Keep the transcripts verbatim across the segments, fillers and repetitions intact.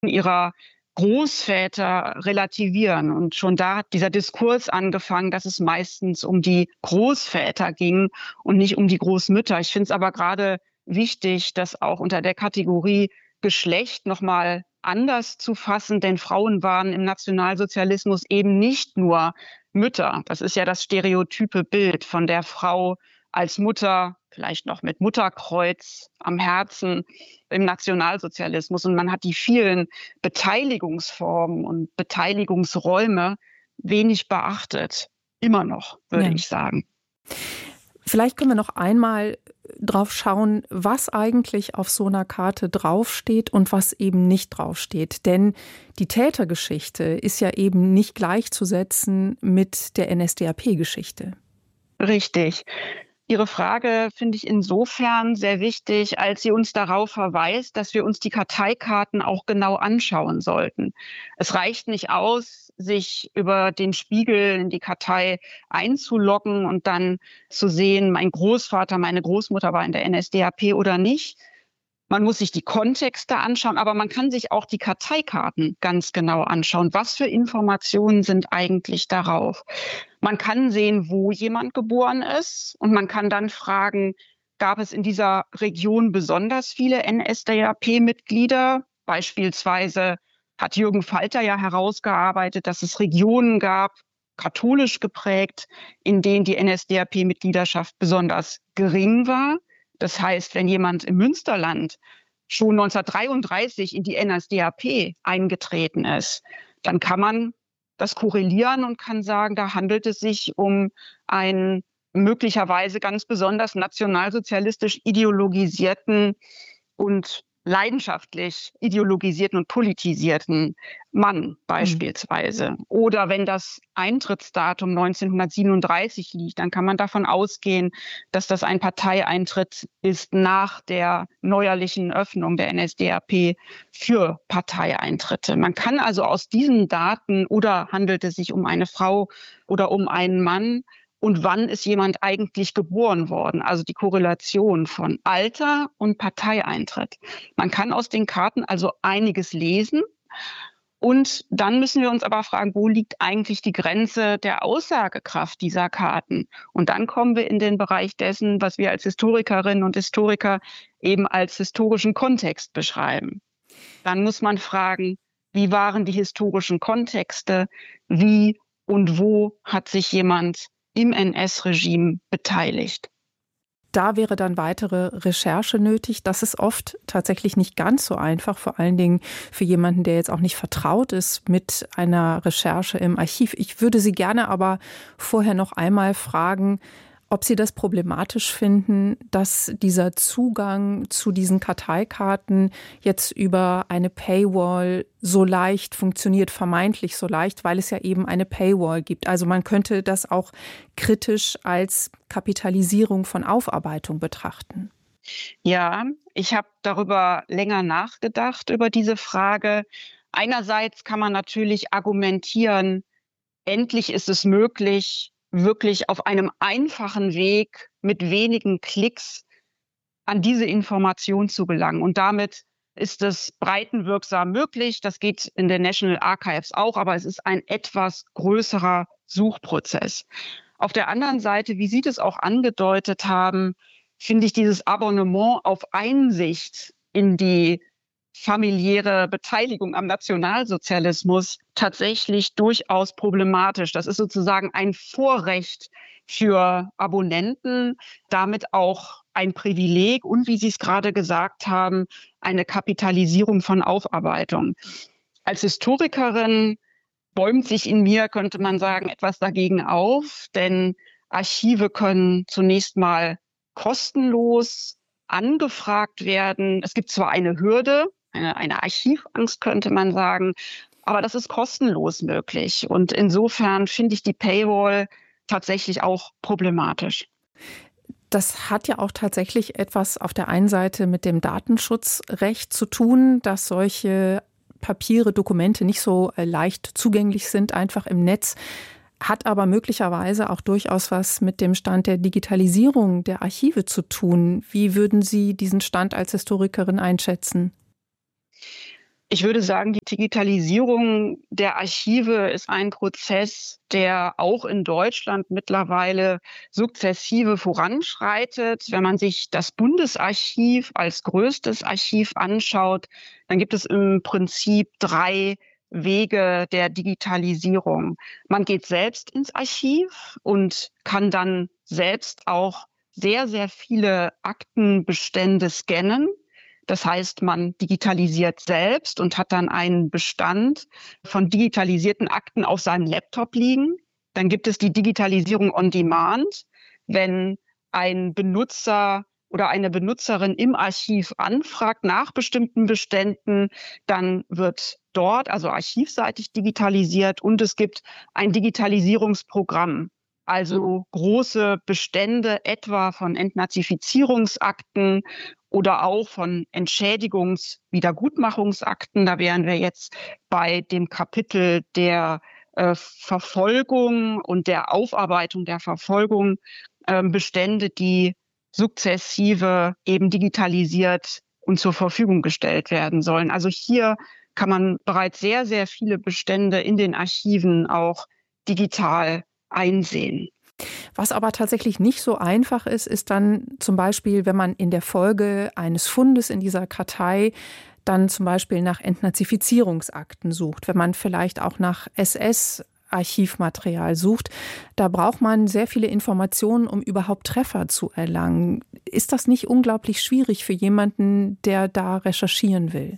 ihrer Großväter relativieren. Und schon da hat dieser Diskurs angefangen, dass es meistens um die Großväter ging und nicht um die Großmütter. Ich finde es aber gerade wichtig, das auch unter der Kategorie Geschlecht nochmal anders zu fassen, denn Frauen waren im Nationalsozialismus eben nicht nur Mütter. Das ist ja das stereotype Bild von der Frau als Mutter, vielleicht noch mit Mutterkreuz am Herzen im Nationalsozialismus. Und man hat die vielen Beteiligungsformen und Beteiligungsräume wenig beachtet. Immer noch, würde Ja. ich sagen. Vielleicht können wir noch einmal drauf schauen, was eigentlich auf so einer Karte draufsteht und was eben nicht draufsteht. Denn die Tätergeschichte ist ja eben nicht gleichzusetzen mit der N S D A P-Geschichte. Richtig. Ihre Frage finde ich insofern sehr wichtig, als sie uns darauf verweist, dass wir uns die Karteikarten auch genau anschauen sollten. Es reicht nicht aus, sich über den Spiegel in die Kartei einzuloggen und dann zu sehen, mein Großvater, meine Großmutter war in der N S D A P oder nicht. Man muss sich die Kontexte anschauen, aber man kann sich auch die Karteikarten ganz genau anschauen. Was für Informationen sind eigentlich darauf? Man kann sehen, wo jemand geboren ist, und man kann dann fragen, gab es in dieser Region besonders viele N S D A P-Mitglieder? Beispielsweise hat Jürgen Falter ja herausgearbeitet, dass es Regionen gab, katholisch geprägt, in denen die N S D A P-Mitgliedschaft besonders gering war. Das heißt, wenn jemand im Münsterland schon neunzehnhundertdreiunddreißig in die N S D A P eingetreten ist, dann kann man das korrelieren und kann sagen, da handelt es sich um einen möglicherweise ganz besonders nationalsozialistisch ideologisierten und leidenschaftlich ideologisierten und politisierten Mann beispielsweise. Mhm. Oder wenn das Eintrittsdatum neunzehnhundertsiebenunddreißig liegt, dann kann man davon ausgehen, dass das ein Parteieintritt ist nach der neuerlichen Öffnung der N S D A P für Parteieintritte. Man kann also aus diesen Daten, oder handelt es sich um eine Frau oder um einen Mann, und wann ist jemand eigentlich geboren worden? Also die Korrelation von Alter und Parteieintritt. Man kann aus den Karten also einiges lesen. Und dann müssen wir uns aber fragen, wo liegt eigentlich die Grenze der Aussagekraft dieser Karten? Und dann kommen wir in den Bereich dessen, was wir als Historikerinnen und Historiker eben als historischen Kontext beschreiben. Dann muss man fragen, wie waren die historischen Kontexte? Wie und wo hat sich jemand im N S-Regime beteiligt? Da wäre dann weitere Recherche nötig. Das ist oft tatsächlich nicht ganz so einfach, vor allen Dingen für jemanden, der jetzt auch nicht vertraut ist mit einer Recherche im Archiv. Ich würde Sie gerne aber vorher noch einmal fragen, ob Sie das problematisch finden, dass dieser Zugang zu diesen Karteikarten jetzt über eine Paywall so leicht funktioniert, vermeintlich so leicht, weil es ja eben eine Paywall gibt. Also man könnte das auch kritisch als Kapitalisierung von Aufarbeitung betrachten. Ja, ich habe darüber länger nachgedacht, über diese Frage. Einerseits kann man natürlich argumentieren, endlich ist es möglich, wirklich auf einem einfachen Weg mit wenigen Klicks an diese Information zu gelangen. Und damit ist es breitenwirksam möglich. Das geht in den National Archives auch, aber es ist ein etwas größerer Suchprozess. Auf der anderen Seite, wie Sie das auch angedeutet haben, finde ich dieses Abonnement auf Einsicht in die familiäre Beteiligung am Nationalsozialismus tatsächlich durchaus problematisch. Das ist sozusagen ein Vorrecht für Abonnenten, damit auch ein Privileg und, wie Sie es gerade gesagt haben, eine Kapitalisierung von Aufarbeitung. Als Historikerin bäumt sich in mir, könnte man sagen, etwas dagegen auf, denn Archive können zunächst mal kostenlos angefragt werden. Es gibt zwar eine Hürde, eine, eine Archivangst, könnte man sagen, aber das ist kostenlos möglich. Und insofern finde ich die Paywall tatsächlich auch problematisch. Das hat ja auch tatsächlich etwas auf der einen Seite mit dem Datenschutzrecht zu tun, dass solche Papiere, Dokumente nicht so leicht zugänglich sind, einfach im Netz. Hat aber möglicherweise auch durchaus was mit dem Stand der Digitalisierung der Archive zu tun. Wie würden Sie diesen Stand als Historikerin einschätzen? Ich würde sagen, die Digitalisierung der Archive ist ein Prozess, der auch in Deutschland mittlerweile sukzessive voranschreitet. Wenn man sich das Bundesarchiv als größtes Archiv anschaut, dann gibt es im Prinzip drei Wege der Digitalisierung. Man geht selbst ins Archiv und kann dann selbst auch sehr, sehr viele Aktenbestände scannen. Das heißt, man digitalisiert selbst und hat dann einen Bestand von digitalisierten Akten auf seinem Laptop liegen. Dann gibt es die Digitalisierung on Demand. Wenn ein Benutzer oder eine Benutzerin im Archiv anfragt nach bestimmten Beständen, dann wird dort, also archivseitig, digitalisiert, und es gibt ein Digitalisierungsprogramm. Also große Bestände etwa von Entnazifizierungsakten oder auch von Entschädigungs-Wiedergutmachungsakten. Da wären wir jetzt bei dem Kapitel der äh, Verfolgung und der Aufarbeitung der Verfolgung, äh, Bestände, die sukzessive eben digitalisiert und zur Verfügung gestellt werden sollen. Also hier kann man bereits sehr, sehr viele Bestände in den Archiven auch digital einsehen. Was aber tatsächlich nicht so einfach ist, ist dann zum Beispiel, wenn man in der Folge eines Fundes in dieser Kartei dann zum Beispiel nach Entnazifizierungsakten sucht, wenn man vielleicht auch nach S S-Archivmaterial sucht, da braucht man sehr viele Informationen, um überhaupt Treffer zu erlangen. Ist das nicht unglaublich schwierig für jemanden, der da recherchieren will?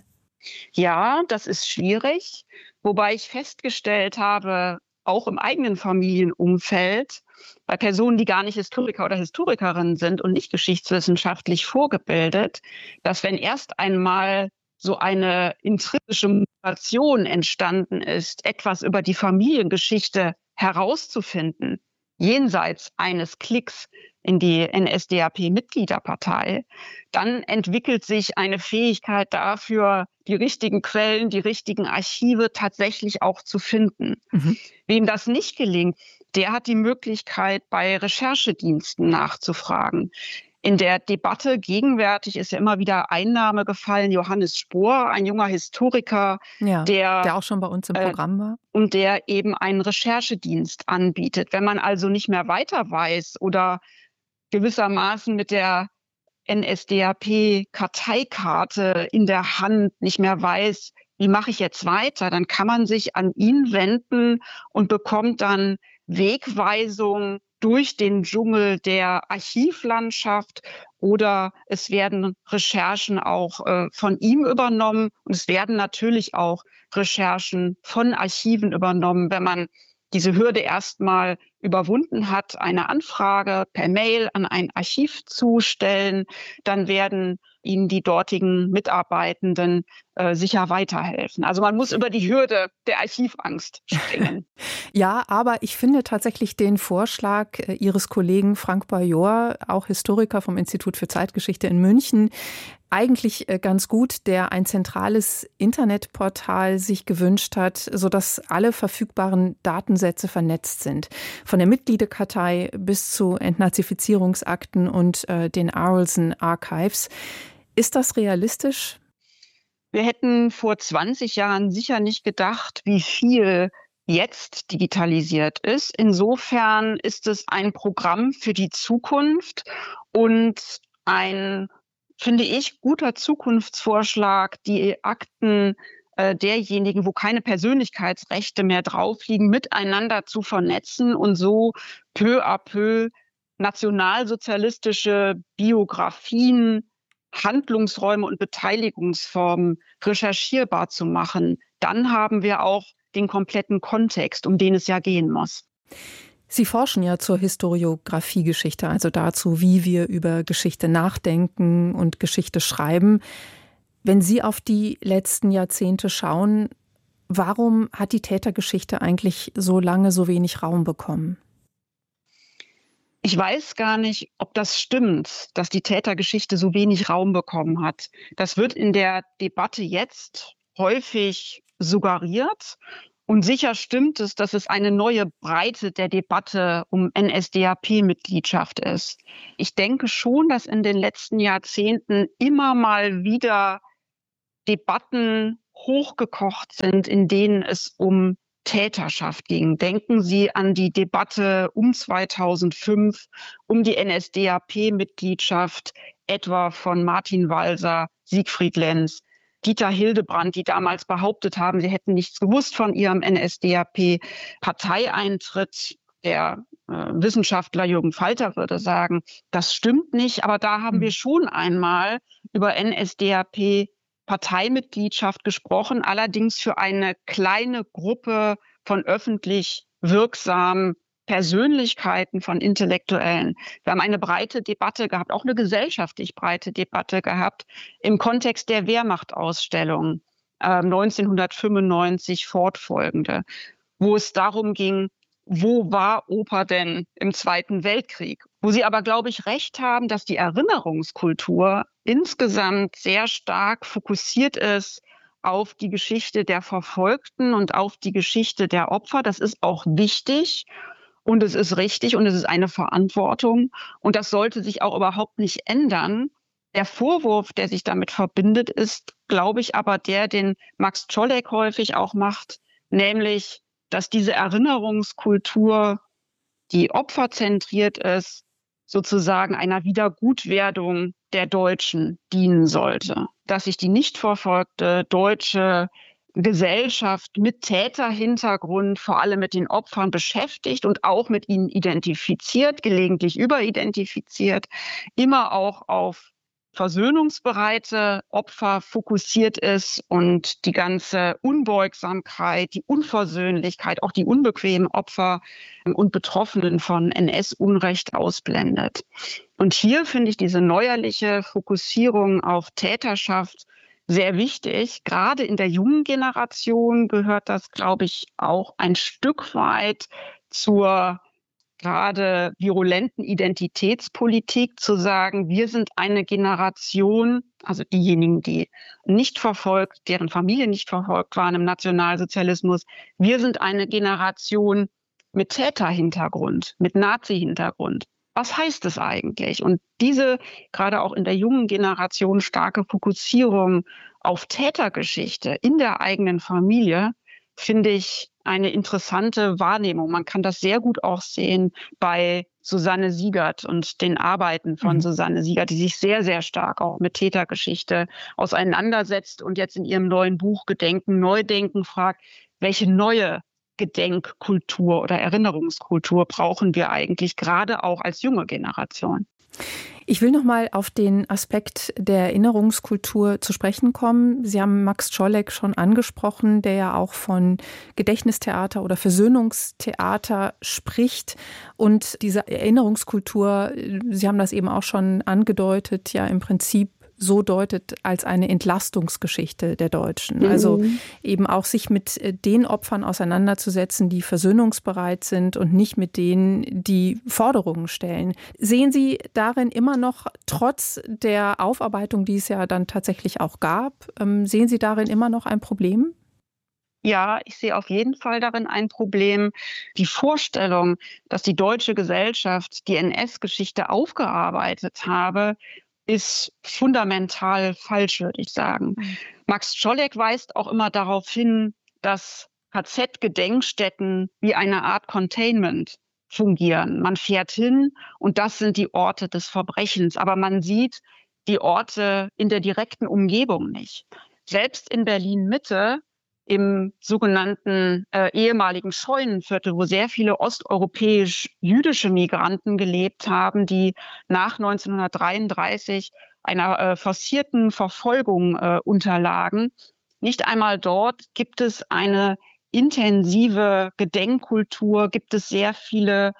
Ja, das ist schwierig, wobei ich festgestellt habe, auch im eigenen Familienumfeld, bei Personen, die gar nicht Historiker oder Historikerinnen sind und nicht geschichtswissenschaftlich vorgebildet, dass wenn erst einmal so eine intrinsische Motivation entstanden ist, etwas über die Familiengeschichte herauszufinden, jenseits eines Klicks in die N S D A P-Mitgliederpartei, dann entwickelt sich eine Fähigkeit dafür, die richtigen Quellen, die richtigen Archive tatsächlich auch zu finden. Mhm. Wem das nicht gelingt, der hat die Möglichkeit, bei Recherchediensten nachzufragen. In der Debatte gegenwärtig ist ja immer wieder ein Name gefallen, Johannes Spohr, ein junger Historiker, ja, der, der auch schon bei uns im Programm war. Äh, und der eben einen Recherchedienst anbietet. Wenn man also nicht mehr weiter weiß oder gewissermaßen mit der N S D A P-Karteikarte in der Hand nicht mehr weiß, wie mache ich jetzt weiter, dann kann man sich an ihn wenden und bekommt dann Wegweisung durch den Dschungel der Archivlandschaft, oder es werden Recherchen auch äh, von ihm übernommen und es werden natürlich auch Recherchen von Archiven übernommen, wenn man diese Hürde erstmal überwunden hat, eine Anfrage per Mail an ein Archiv zu stellen, dann werden Ihnen die dortigen Mitarbeitenden äh, sicher weiterhelfen. Also man muss über die Hürde der Archivangst springen. Ja, aber ich finde tatsächlich den Vorschlag äh, Ihres Kollegen Frank Bajor, auch Historiker vom Institut für Zeitgeschichte in München, eigentlich ganz gut, der ein zentrales Internetportal sich gewünscht hat, sodass alle verfügbaren Datensätze vernetzt sind. Von der Mitgliederkartei bis zu Entnazifizierungsakten und äh, den Arolsen Archives. Ist das realistisch? Wir hätten vor zwanzig Jahren sicher nicht gedacht, wie viel jetzt digitalisiert ist. Insofern ist es ein Programm für die Zukunft und ein, finde ich, guter Zukunftsvorschlag, die Akten äh, derjenigen, wo keine Persönlichkeitsrechte mehr drauf liegen, miteinander zu vernetzen und so peu à peu nationalsozialistische Biografien, Handlungsräume und Beteiligungsformen recherchierbar zu machen. Dann haben wir auch den kompletten Kontext, um den es ja gehen muss. Sie forschen ja zur Historiographiegeschichte, also dazu, wie wir über Geschichte nachdenken und Geschichte schreiben. Wenn Sie auf die letzten Jahrzehnte schauen, warum hat die Tätergeschichte eigentlich so lange so wenig Raum bekommen? Ich weiß gar nicht, ob das stimmt, dass die Tätergeschichte so wenig Raum bekommen hat. Das wird in der Debatte jetzt häufig suggeriert. Und sicher stimmt es, dass es eine neue Breite der Debatte um N S D A P-Mitgliedschaft ist. Ich denke schon, dass in den letzten Jahrzehnten immer mal wieder Debatten hochgekocht sind, in denen es um Täterschaft ging. Denken Sie an die Debatte um zweitausendfünf, um die N S D A P-Mitgliedschaft, etwa von Martin Walser, Siegfried Lenz, Dieter Hildebrandt, die damals behauptet haben, sie hätten nichts gewusst von ihrem N S D A P-Parteieintritt. Der äh, Wissenschaftler Jürgen Falter würde sagen, das stimmt nicht, aber da haben wir schon einmal über N S D A P Parteimitgliedschaft gesprochen, allerdings für eine kleine Gruppe von öffentlich wirksamen Persönlichkeiten, von Intellektuellen. Wir haben eine breite Debatte gehabt, auch eine gesellschaftlich breite Debatte gehabt im Kontext der Wehrmachtausstellung äh, neunzehnhundertfünfundneunzig fortfolgende, wo es darum ging, wo war Oper denn im Zweiten Weltkrieg? Wo Sie aber, glaube ich, recht haben, dass die Erinnerungskultur insgesamt sehr stark fokussiert ist auf die Geschichte der Verfolgten und auf die Geschichte der Opfer. Das ist auch wichtig und es ist richtig und es ist eine Verantwortung. Und das sollte sich auch überhaupt nicht ändern. Der Vorwurf, der sich damit verbindet, ist, glaube ich, aber der, den Max Czolek häufig auch macht, nämlich, dass diese Erinnerungskultur, die opferzentriert ist, sozusagen einer Wiedergutwerdung der Deutschen dienen sollte. Dass sich die nicht verfolgte deutsche Gesellschaft mit Täterhintergrund, vor allem mit den Opfern beschäftigt und auch mit ihnen identifiziert, gelegentlich überidentifiziert, immer auch auf versöhnungsbereite Opfer fokussiert ist und die ganze Unbeugsamkeit, die Unversöhnlichkeit, auch die unbequemen Opfer und Betroffenen von N S-Unrecht ausblendet. Und hier finde ich diese neuerliche Fokussierung auf Täterschaft sehr wichtig. Gerade in der jungen Generation gehört das, glaube ich, auch ein Stück weit zur gerade virulenten Identitätspolitik, zu sagen, wir sind eine Generation, also diejenigen, die nicht verfolgt, deren Familien nicht verfolgt waren im Nationalsozialismus, wir sind eine Generation mit Täterhintergrund, mit Nazi-Hintergrund. Was heißt es eigentlich? Und diese, gerade auch in der jungen Generation, starke Fokussierung auf Tätergeschichte in der eigenen Familie, finde ich eine interessante Wahrnehmung. Man kann das sehr gut auch sehen bei Susanne Siegert und den Arbeiten von mhm. Susanne Siegert, die sich sehr, sehr stark auch mit Tätergeschichte auseinandersetzt und jetzt in ihrem neuen Buch Gedenken, Neudenken fragt, welche neue Gedenkkultur oder Erinnerungskultur brauchen wir eigentlich, gerade auch als junge Generation? Ich will noch mal auf den Aspekt der Erinnerungskultur zu sprechen kommen. Sie haben Max Czolek schon angesprochen, der ja auch von Gedächtnistheater oder Versöhnungstheater spricht. Und diese Erinnerungskultur, Sie haben das eben auch schon angedeutet, ja im Prinzip so deutet als eine Entlastungsgeschichte der Deutschen. Mhm. Also eben auch sich mit den Opfern auseinanderzusetzen, die versöhnungsbereit sind und nicht mit denen, die Forderungen stellen. Sehen Sie darin immer noch, trotz der Aufarbeitung, die es ja dann tatsächlich auch gab, sehen Sie darin immer noch ein Problem? Ja, ich sehe auf jeden Fall darin ein Problem. Die Vorstellung, dass die deutsche Gesellschaft die N S-Geschichte aufgearbeitet habe, ist fundamental falsch, würde ich sagen. Mhm. Max Czolek weist auch immer darauf hin, dass K Z-Gedenkstätten wie eine Art Containment fungieren. Man fährt hin und das sind die Orte des Verbrechens, aber man sieht die Orte in der direkten Umgebung nicht. Selbst in Berlin-Mitte, im sogenannten äh, ehemaligen Scheunenviertel, wo sehr viele osteuropäisch-jüdische Migranten gelebt haben, die nach neunzehnhundertdreiunddreißig einer äh, forcierten Verfolgung äh, unterlagen. Nicht einmal dort gibt es eine intensive Gedenkkultur, gibt es sehr viele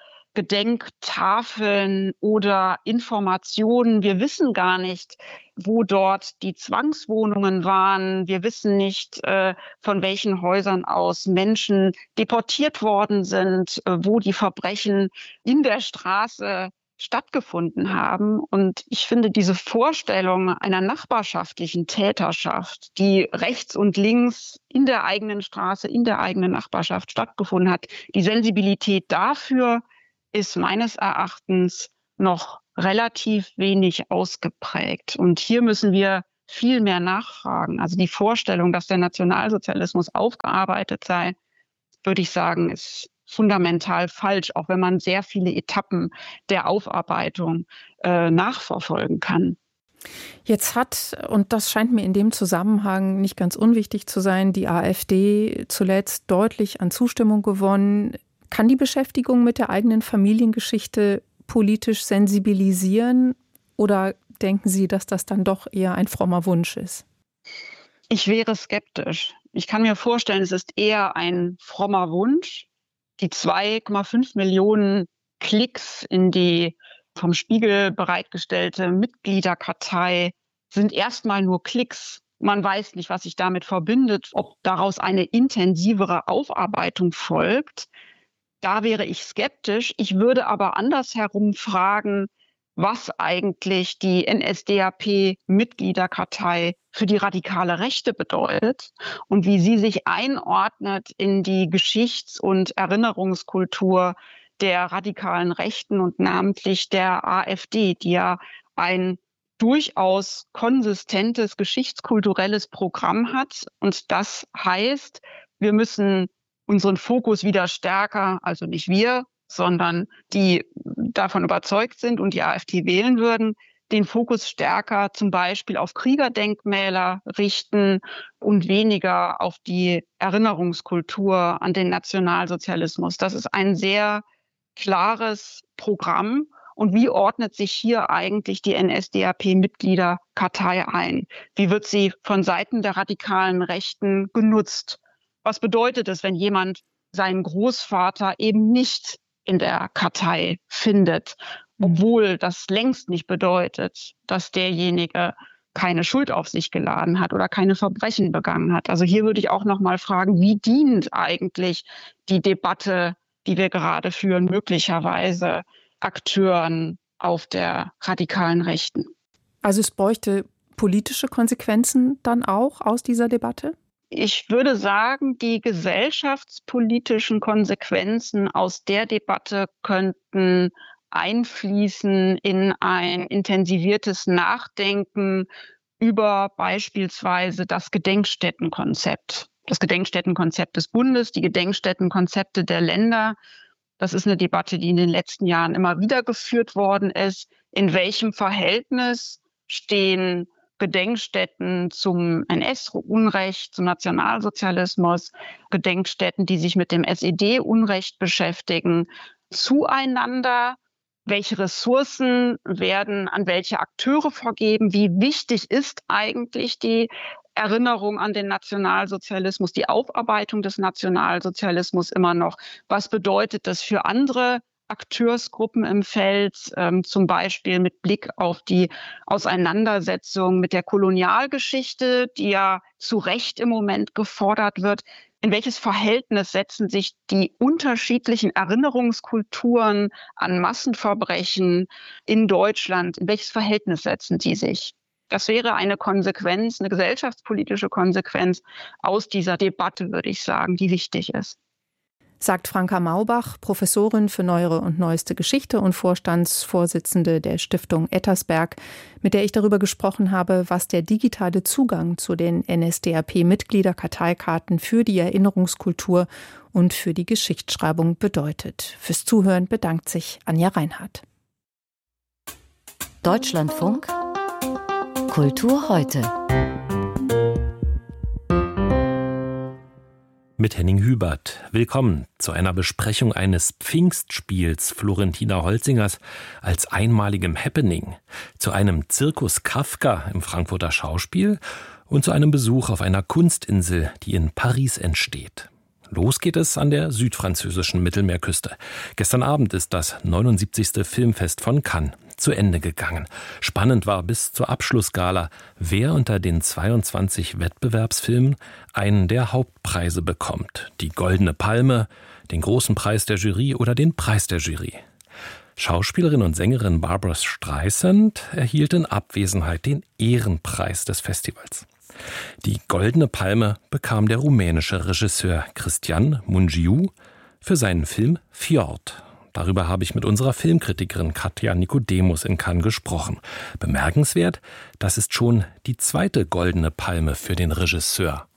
Gedenktafeln oder Informationen. Wir wissen gar nicht, wo dort die Zwangswohnungen waren. Wir wissen nicht, äh, von welchen Häusern aus Menschen deportiert worden sind, äh, wo die Verbrechen in der Straße stattgefunden haben. Und ich finde diese Vorstellung einer nachbarschaftlichen Täterschaft, die rechts und links in der eigenen Straße, in der eigenen Nachbarschaft stattgefunden hat, die Sensibilität dafür ist meines Erachtens noch relativ wenig ausgeprägt. Und hier müssen wir viel mehr nachfragen. Also die Vorstellung, dass der Nationalsozialismus aufgearbeitet sei, würde ich sagen, ist fundamental falsch, auch wenn man sehr viele Etappen der Aufarbeitung äh, nachverfolgen kann. Jetzt hat, und das scheint mir in dem Zusammenhang nicht ganz unwichtig zu sein, die AfD zuletzt deutlich an Zustimmung gewonnen. Kann die Beschäftigung mit der eigenen Familiengeschichte politisch sensibilisieren oder denken Sie, dass das dann doch eher ein frommer Wunsch ist? Ich wäre skeptisch. Ich kann mir vorstellen, es ist eher ein frommer Wunsch. Die zwei Komma fünf Millionen Klicks in die vom Spiegel bereitgestellte Mitgliederkartei sind erstmal nur Klicks. Man weiß nicht, was sich damit verbindet, ob daraus eine intensivere Aufarbeitung folgt. Da wäre ich skeptisch. Ich würde aber andersherum fragen, was eigentlich die N S D A P-Mitgliederkartei für die radikale Rechte bedeutet und wie sie sich einordnet in die Geschichts- und Erinnerungskultur der radikalen Rechten und namentlich der AfD, die ja ein durchaus konsistentes geschichtskulturelles Programm hat. Und das heißt, wir müssen unseren Fokus wieder stärker, also nicht wir, sondern die davon überzeugt sind und die AfD wählen würden, den Fokus stärker zum Beispiel auf Kriegerdenkmäler richten und weniger auf die Erinnerungskultur an den Nationalsozialismus. Das ist ein sehr klares Programm. Und wie ordnet sich hier eigentlich die N S D A P-Mitgliederkartei ein? Wie wird sie von Seiten der radikalen Rechten genutzt? Was bedeutet es, wenn jemand seinen Großvater eben nicht in der Kartei findet, obwohl das längst nicht bedeutet, dass derjenige keine Schuld auf sich geladen hat oder keine Verbrechen begangen hat? Also hier würde ich auch noch mal fragen, wie dient eigentlich die Debatte, die wir gerade führen, möglicherweise Akteuren auf der radikalen Rechten? Also es bräuchte politische Konsequenzen dann auch aus dieser Debatte? Ich würde sagen, die gesellschaftspolitischen Konsequenzen aus der Debatte könnten einfließen in ein intensiviertes Nachdenken über beispielsweise das Gedenkstättenkonzept. Das Gedenkstättenkonzept des Bundes, die Gedenkstättenkonzepte der Länder. Das ist eine Debatte, die in den letzten Jahren immer wieder geführt worden ist. In welchem Verhältnis stehen Gedenkstätten zum N S-Unrecht, zum Nationalsozialismus, Gedenkstätten, die sich mit dem S E D-Unrecht beschäftigen, zueinander? Welche Ressourcen werden an welche Akteure vergeben? Wie wichtig ist eigentlich die Erinnerung an den Nationalsozialismus, die Aufarbeitung des Nationalsozialismus immer noch? Was bedeutet das für andere Akteursgruppen im Feld, ähm, zum Beispiel mit Blick auf die Auseinandersetzung mit der Kolonialgeschichte, die ja zu Recht im Moment gefordert wird? In welches Verhältnis setzen sich die unterschiedlichen Erinnerungskulturen an Massenverbrechen in Deutschland, in welches Verhältnis setzen die sich? Das wäre eine Konsequenz, eine gesellschaftspolitische Konsequenz aus dieser Debatte, würde ich sagen, die wichtig ist. Sagt Franka Maubach, Professorin für Neuere und Neueste Geschichte und Vorstandsvorsitzende der Stiftung Ettersberg, mit der ich darüber gesprochen habe, was der digitale Zugang zu den N S D A P-Mitgliederkarteikarten für die Erinnerungskultur und für die Geschichtsschreibung bedeutet. Fürs Zuhören bedankt sich Anja Reinhardt. Deutschlandfunk Kultur heute. Mit Henning Hübert. Willkommen zu einer Besprechung eines Pfingstspiels Florentina Holzingers als einmaligem Happening, zu einem Zirkus Kafka im Frankfurter Schauspiel und zu einem Besuch auf einer Kunstinsel, die in Paris entsteht. Los geht es an der südfranzösischen Mittelmeerküste. Gestern Abend ist das neunundsiebzigste Filmfest von Cannes zu Ende gegangen. Spannend war bis zur Abschlussgala, wer unter den zweiundzwanzig Wettbewerbsfilmen einen der Hauptpreise bekommt. Die Goldene Palme, den Großen Preis der Jury oder den Preis der Jury. Schauspielerin und Sängerin Barbra Streisand erhielt in Abwesenheit den Ehrenpreis des Festivals. Die Goldene Palme bekam der rumänische Regisseur Cristian Mungiu für seinen Film Fjord. Darüber habe ich mit unserer Filmkritikerin Katja Nikodemus in Cannes gesprochen. Bemerkenswert, das ist schon die zweite Goldene Palme für den Regisseur.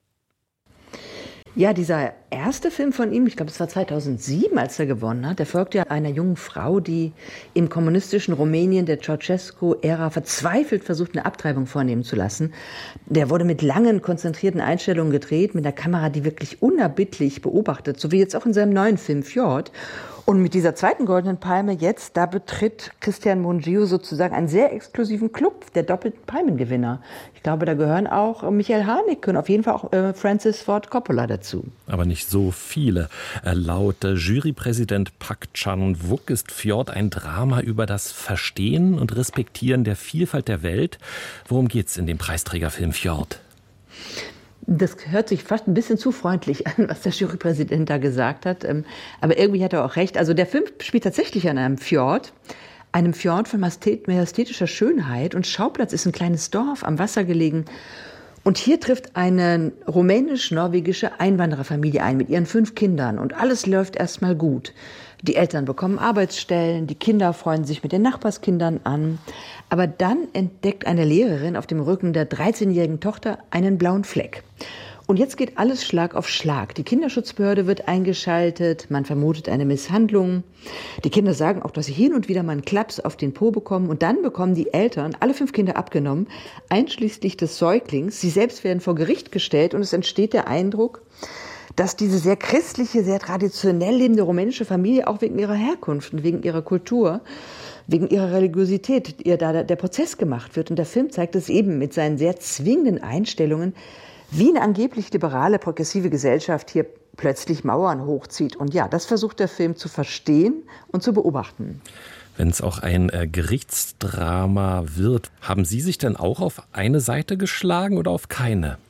Ja, dieser erste Film von ihm, ich glaube, es war zweitausendsieben, als er gewonnen hat, der folgt ja einer jungen Frau, die im kommunistischen Rumänien der Ceausescu-Ära verzweifelt versucht, eine Abtreibung vornehmen zu lassen. Der wurde mit langen, konzentrierten Einstellungen gedreht, mit einer Kamera, die wirklich unerbittlich beobachtet, so wie jetzt auch in seinem neuen Film Fjord. Und mit dieser zweiten Goldenen Palme jetzt, da betritt Cristian Mungiu sozusagen einen sehr exklusiven Club der doppelten Palmengewinner. Ich glaube, da gehören auch Michael Haneke und auf jeden Fall auch äh, Francis Ford Coppola dazu. Aber nicht so viele. Laut Jurypräsident Pak Chan-wook ist Fjord ein Drama über das Verstehen und Respektieren der Vielfalt der Welt. Worum geht's in dem Preisträgerfilm Fjord? Das hört sich fast ein bisschen zu freundlich an, was der Jurypräsident da gesagt hat. Aber irgendwie hat er auch recht. Also der Film spielt tatsächlich an einem Fjord. Einem Fjord von majestätischer Schönheit. Und Schauplatz ist ein kleines Dorf am Wasser gelegen. Und hier trifft eine rumänisch-norwegische Einwandererfamilie ein mit ihren fünf Kindern. Und alles läuft erstmal gut. Die Eltern bekommen Arbeitsstellen, die Kinder freuen sich mit den Nachbarskindern an. Aber dann entdeckt eine Lehrerin auf dem Rücken der dreizehnjährigen Tochter einen blauen Fleck. Und jetzt geht alles Schlag auf Schlag. Die Kinderschutzbehörde wird eingeschaltet, man vermutet eine Misshandlung. Die Kinder sagen auch, dass sie hin und wieder mal einen Klaps auf den Po bekommen. Und dann bekommen die Eltern alle fünf Kinder abgenommen, einschließlich des Säuglings. Sie selbst werden vor Gericht gestellt und es entsteht der Eindruck, dass diese sehr christliche, sehr traditionell lebende rumänische Familie auch wegen ihrer Herkunft und wegen ihrer Kultur, wegen ihrer Religiosität, ihr da der Prozess gemacht wird. Und der Film zeigt es eben mit seinen sehr zwingenden Einstellungen, wie eine angeblich liberale, progressive Gesellschaft hier plötzlich Mauern hochzieht. Und ja, das versucht der Film zu verstehen und zu beobachten. Wenn es auch ein äh, Gerichtsdrama wird, haben Sie sich denn auch auf eine Seite geschlagen oder auf keine?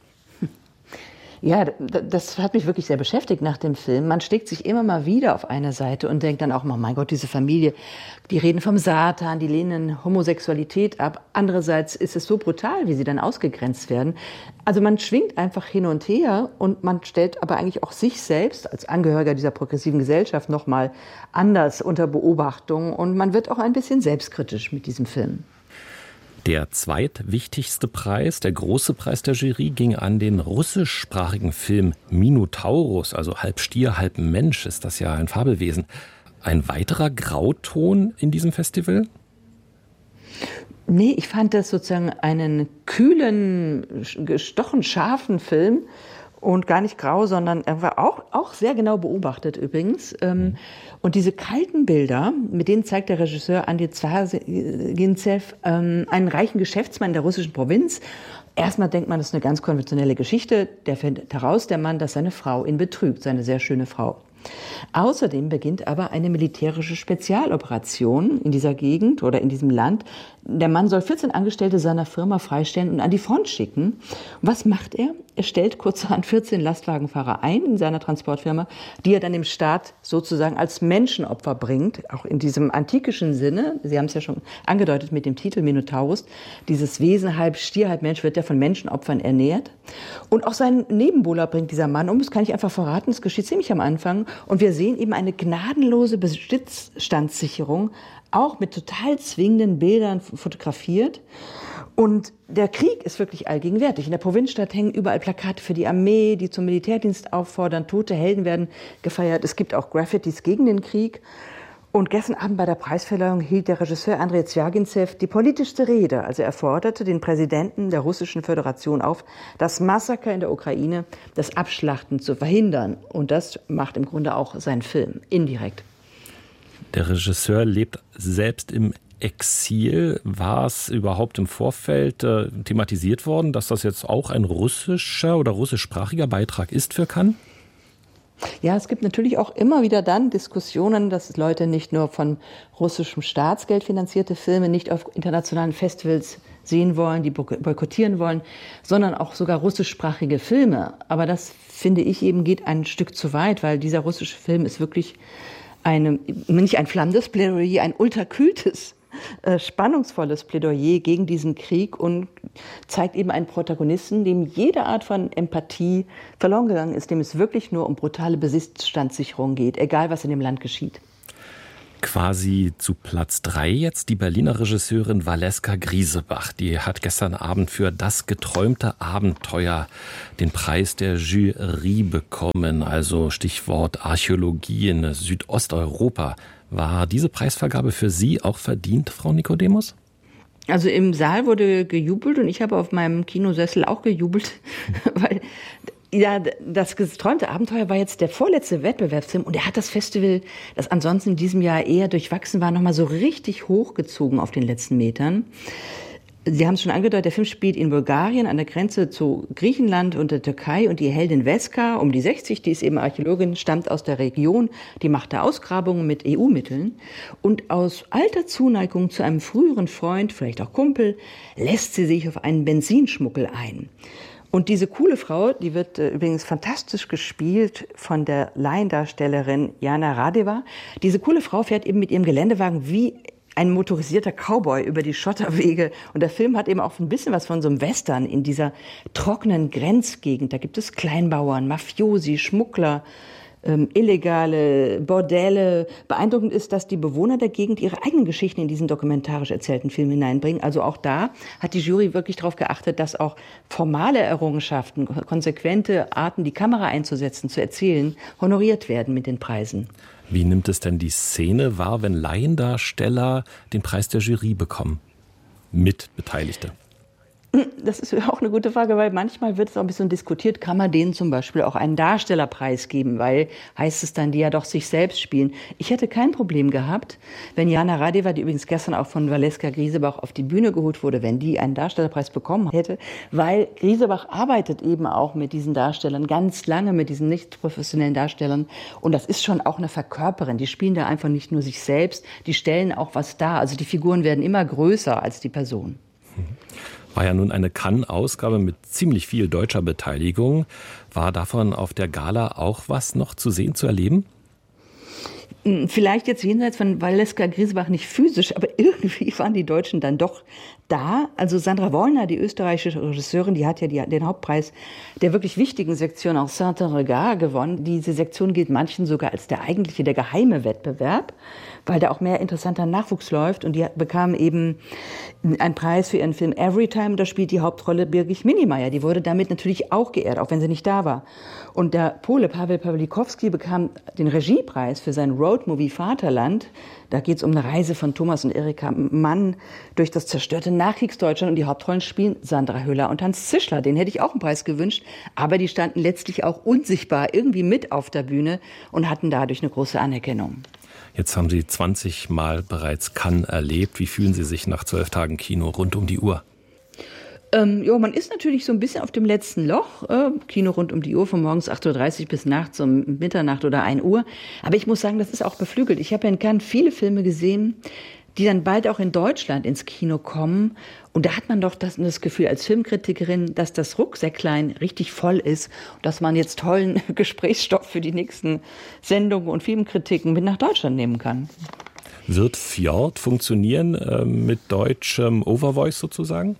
Ja, das hat mich wirklich sehr beschäftigt nach dem Film. Man schlägt sich immer mal wieder auf eine Seite und denkt dann auch mal, mein Gott, diese Familie, die reden vom Satan, die lehnen Homosexualität ab. Andererseits ist es so brutal, wie sie dann ausgegrenzt werden. Also man schwingt einfach hin und her und man stellt aber eigentlich auch sich selbst als Angehöriger dieser progressiven Gesellschaft noch mal anders unter Beobachtung und man wird auch ein bisschen selbstkritisch mit diesem Film. Der zweitwichtigste Preis, der große Preis der Jury, ging an den russischsprachigen Film Minotaurus, also halb Stier, halb Mensch, ist das ja ein Fabelwesen. Ein weiterer Grauton in diesem Festival? Nee, ich fand das sozusagen einen kühlen, gestochen scharfen Film. Und gar nicht grau, sondern er war auch, auch sehr genau beobachtet übrigens. Mhm. Und diese kalten Bilder, mit denen zeigt der Regisseur Andi Zwagintsev einen reichen Geschäftsmann der russischen Provinz. Erstmal denkt man, das ist eine ganz konventionelle Geschichte. Der findet heraus, der Mann, dass seine Frau ihn betrügt, seine sehr schöne Frau. Außerdem beginnt aber eine militärische Spezialoperation in dieser Gegend oder in diesem Land. Der Mann soll vierzehn Angestellte seiner Firma freistellen und an die Front schicken. Und was macht er? Er stellt kurzerhand vierzehn Lastwagenfahrer ein in seiner Transportfirma, die er dann dem Staat sozusagen als Menschenopfer bringt, auch in diesem antikischen Sinne. Sie haben es ja schon angedeutet mit dem Titel Minotaurus. Dieses Wesen, halb Stier, halb Mensch, wird ja von Menschenopfern ernährt. Und auch seinen Nebenbuhler bringt dieser Mann um. Das kann ich einfach verraten, das geschieht ziemlich am Anfang. Und wir sehen eben eine gnadenlose Besitzstandssicherung, auch mit total zwingenden Bildern fotografiert. Und der Krieg ist wirklich allgegenwärtig. In der Provinzstadt hängen überall Plakate für die Armee, die zum Militärdienst auffordern. Tote Helden werden gefeiert. Es gibt auch Graffitis gegen den Krieg. Und gestern Abend bei der Preisverleihung hielt der Regisseur Andrei Zwagintsev die politischste Rede. Also er forderte den Präsidenten der Russischen Föderation auf, das Massaker in der Ukraine, das Abschlachten zu verhindern. Und das macht im Grunde auch sein Film, indirekt. Der Regisseur lebt selbst im Exil. War es überhaupt im Vorfeld äh, thematisiert worden, dass das jetzt auch ein russischer oder russischsprachiger Beitrag ist für Cannes? Ja, es gibt natürlich auch immer wieder dann Diskussionen, dass Leute nicht nur von russischem Staatsgeld finanzierte Filme nicht auf internationalen Festivals sehen wollen, die boykottieren wollen, sondern auch sogar russischsprachige Filme. Aber das, finde ich, eben geht ein Stück zu weit, weil dieser russische Film ist wirklich eine, nicht ein flammendes Plädoyer, ein unterkühltes, äh, spannungsvolles Plädoyer gegen diesen Krieg und zeigt eben einen Protagonisten, dem jede Art von Empathie verloren gegangen ist, dem es wirklich nur um brutale Besitzstandssicherung geht, egal was in dem Land geschieht. Quasi zu Platz drei jetzt die Berliner Regisseurin Valeska Griesebach. Die hat gestern Abend für Das geträumte Abenteuer den Preis der Jury bekommen. Also Stichwort Archäologie in Südosteuropa. War diese Preisvergabe für Sie auch verdient, Frau Nicodemus? Also im Saal wurde gejubelt und ich habe auf meinem Kinosessel auch gejubelt, weil ja, das geträumte Abenteuer war jetzt der vorletzte Wettbewerbsfilm und er hat das Festival, das ansonsten in diesem Jahr eher durchwachsen war, nochmal so richtig hochgezogen auf den letzten Metern. Sie haben es schon angedeutet, der Film spielt in Bulgarien an der Grenze zu Griechenland und der Türkei und die Heldin Veska, um die sechzig, die ist eben Archäologin, stammt aus der Region, die macht da Ausgrabungen mit E U-Mitteln und aus alter Zuneigung zu einem früheren Freund, vielleicht auch Kumpel, lässt sie sich auf einen Benzinschmuggel ein. Und diese coole Frau, die wird äh, übrigens fantastisch gespielt von der Laiendarstellerin Jana Radeva. Diese coole Frau fährt eben mit ihrem Geländewagen wie ein motorisierter Cowboy über die Schotterwege. Und der Film hat eben auch ein bisschen was von so einem Western in dieser trockenen Grenzgegend. Da gibt es Kleinbauern, Mafiosi, Schmuggler, ähm, illegale Bordelle. Beeindruckend ist, dass die Bewohner der Gegend ihre eigenen Geschichten in diesen dokumentarisch erzählten Film hineinbringen. Also auch da hat die Jury wirklich darauf geachtet, dass auch formale Errungenschaften, konsequente Arten, die Kamera einzusetzen, zu erzählen, honoriert werden mit den Preisen. Wie nimmt es denn die Szene wahr, wenn Laiendarsteller den Preis der Jury bekommen? Mitbeteiligte. Das ist auch eine gute Frage, weil manchmal wird es auch ein bisschen diskutiert, kann man denen zum Beispiel auch einen Darstellerpreis geben, weil heißt es dann, die ja doch sich selbst spielen. Ich hätte kein Problem gehabt, wenn Jana Radeva, die übrigens gestern auch von Valeska Griesebach auf die Bühne geholt wurde, wenn die einen Darstellerpreis bekommen hätte, weil Griesebach arbeitet eben auch mit diesen Darstellern ganz lange, mit diesen nicht professionellen Darstellern und das ist schon auch eine Verkörperin. Die spielen da einfach nicht nur sich selbst, die stellen auch was dar. Also die Figuren werden immer größer als die Person. War ja nun eine Cannes-Ausgabe mit ziemlich viel deutscher Beteiligung. War davon auf der Gala auch was noch zu sehen, zu erleben? Vielleicht jetzt jenseits von Valeska Griesebach nicht physisch, aber irgendwie waren die Deutschen dann doch da. Also Sandra Wollner, die österreichische Regisseurin, die hat ja die, den Hauptpreis der wirklich wichtigen Sektion auch Saint-Regard gewonnen. Diese Sektion gilt manchen sogar als der eigentliche, der geheime Wettbewerb, weil da auch mehr interessanter Nachwuchs läuft. Und die bekam eben einen Preis für ihren Film Everytime. Da spielt die Hauptrolle Birgit Minnemeyer. Die wurde damit natürlich auch geehrt, auch wenn sie nicht da war. Und der Pole Paweł Pawlikowski bekam den Regiepreis für sein Roadmovie Vaterland. Da geht es um eine Reise von Thomas und Erika Mann durch das zerstörte Nachkriegsdeutschland. Und die Hauptrollen spielen Sandra Hüller und Hans Zischler. Den hätte ich auch einen Preis gewünscht. Aber die standen letztlich auch unsichtbar irgendwie mit auf der Bühne und hatten dadurch eine große Anerkennung. Jetzt haben Sie zwanzig Mal bereits Cannes erlebt. Wie fühlen Sie sich nach zwölf Tagen Kino rund um die Uhr? Ähm, ja, man ist natürlich so ein bisschen auf dem letzten Loch. Äh, Kino rund um die Uhr, von morgens acht Uhr dreißig bis nachts um Mitternacht oder ein Uhr. Aber ich muss sagen, das ist auch beflügelt. Ich habe ja in Cannes viele Filme gesehen, die dann bald auch in Deutschland ins Kino kommen. Und da hat man doch das, das Gefühl als Filmkritikerin, dass das Rucksäcklein richtig voll ist und dass man jetzt tollen Gesprächsstoff für die nächsten Sendungen und Filmkritiken mit nach Deutschland nehmen kann. Wird Fjord funktionieren äh, mit deutschem Overvoice sozusagen?